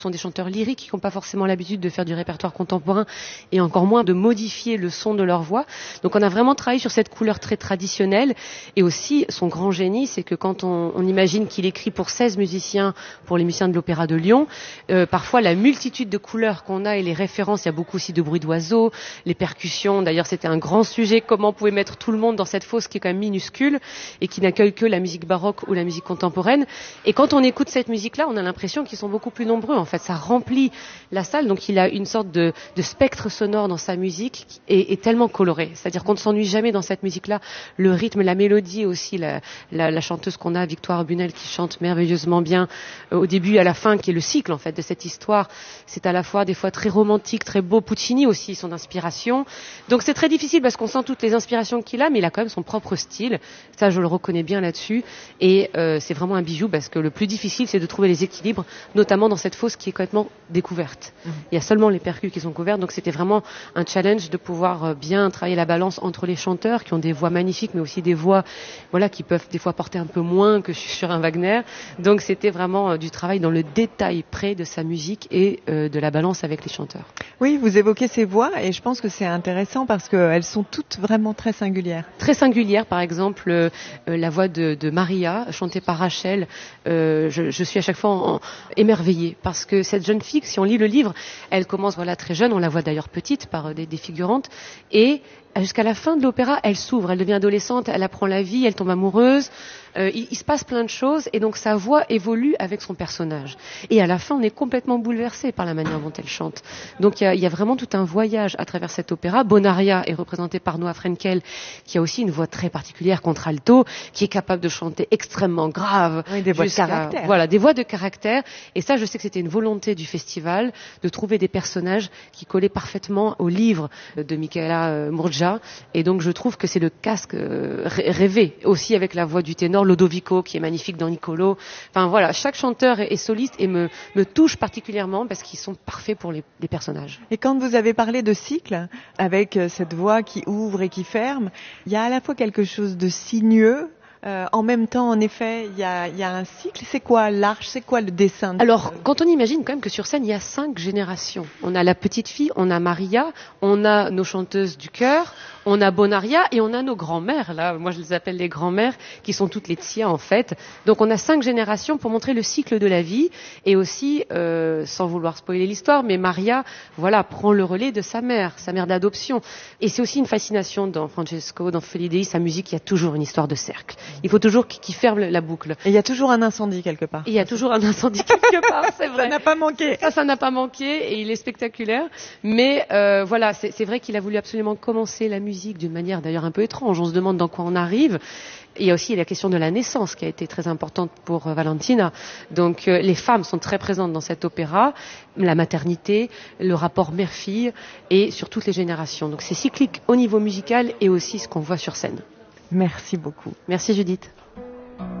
Ce sont des chanteurs lyriques qui n'ont pas forcément l'habitude de faire du répertoire contemporain et encore moins de modifier le son de leur voix. Donc on a vraiment travaillé sur cette couleur très traditionnelle et aussi son grand génie, c'est que quand on imagine qu'il écrit pour 16 musiciens, pour les musiciens de l'Opéra de Lyon, parfois la multitude de couleurs qu'on a et les références, il y a beaucoup aussi de bruit d'oiseaux, les percussions, d'ailleurs c'était un grand sujet, comment on pouvait mettre tout le monde dans cette fosse qui est quand même minuscule et qui n'accueille que la musique baroque ou la musique contemporaine. Et quand on écoute cette musique-là, on a l'impression qu'ils sont beaucoup plus nombreux. En fait, ça remplit la salle, donc il a une sorte de spectre sonore dans sa musique et tellement coloré. C'est-à-dire qu'on ne s'ennuie jamais dans cette musique-là. Le rythme, la mélodie aussi, la chanteuse qu'on a, Victoire Bunel, qui chante merveilleusement bien au début et à la fin, qui est le cycle en fait de cette histoire. C'est à la fois des fois très romantique, très beau. Puccini aussi, son inspiration. Donc c'est très difficile parce qu'on sent toutes les inspirations qu'il a, mais il a quand même son propre style. Ça, je le reconnais bien là-dessus. Et c'est vraiment un bijou parce que le plus difficile, c'est de trouver les équilibres, notamment dans cette fosse qui est complètement découverte. Il y a seulement les percus qui sont couverts, donc c'était vraiment un challenge de pouvoir bien travailler la balance entre les chanteurs qui ont des voix magnifiques, mais aussi des voix, voilà, qui peuvent des fois porter un peu moins que sur un Wagner. Donc c'était vraiment du travail dans le détail près de sa musique et de la balance avec les chanteurs. Oui, vous évoquez ces voix et je pense que c'est intéressant parce qu'elles sont toutes vraiment très singulières. Très singulière, par exemple, la voix de Maria, chantée par Rachel. Je suis à chaque fois émerveillée parce que cette jeune fille, si on lit le livre, elle commence voilà très jeune, on la voit d'ailleurs petite par des figurantes, et jusqu'à la fin de l'opéra, elle s'ouvre, elle devient adolescente, elle apprend la vie, elle tombe amoureuse, il se passe plein de choses et donc sa voix évolue avec son personnage. Et à la fin, on est complètement bouleversé par la manière dont elle chante. Donc il y a vraiment tout un voyage à travers cet opéra. Bonaria est représenté par Noah Frenkel, qui a aussi une voix très particulière, contralto, qui est capable de chanter extrêmement grave. Oui, des voix de caractère. Voilà, des voix de caractère. Et ça, je sais que c'était une volonté du festival de trouver des personnages qui collaient parfaitement au livre de Michaela Murgia. Et donc je trouve que c'est le casque rêvé, aussi avec la voix du ténor Lodovico, qui est magnifique dans Niccolo. Enfin voilà, chaque chanteur est soliste et me touche particulièrement parce qu'ils sont parfaits pour les personnages. Et quand vous avez parlé de cycle, avec cette voix qui ouvre et qui ferme, il y a à la fois quelque chose de sinueux. En même temps, en effet, il y a un cycle. C'est quoi l'arche? C'est quoi le dessin? Alors, quand on imagine quand même que sur scène, il y a 5 générations. On a la petite fille, on a Maria, on a nos chanteuses du chœur, on a Bonaria et on a nos grands-mères. Là, moi, je les appelle les grands-mères, qui sont toutes les Tia, en fait. Donc, on a 5 générations pour montrer le cycle de la vie et aussi, sans vouloir spoiler l'histoire, mais Maria, voilà, prend le relais de sa mère d'adoption. Et c'est aussi une fascination dans Francesco, dans Felice, sa musique, il y a toujours une histoire de cercle. Il faut toujours qu'il ferme la boucle. Et il y a toujours un incendie quelque part. Et il y a toujours un incendie quelque part, c'est vrai. Ça n'a pas manqué. Ça n'a pas manqué et il est spectaculaire. Mais voilà, c'est vrai qu'il a voulu absolument commencer la musique d'une manière d'ailleurs un peu étrange. On se demande dans quoi on arrive. Il y a aussi la question de la naissance qui a été très importante pour Valentina. Donc les femmes sont très présentes dans cet opéra, la maternité, le rapport mère-fille et sur toutes les générations. Donc c'est cyclique au niveau musical et aussi ce qu'on voit sur scène. Merci beaucoup. Merci Judith.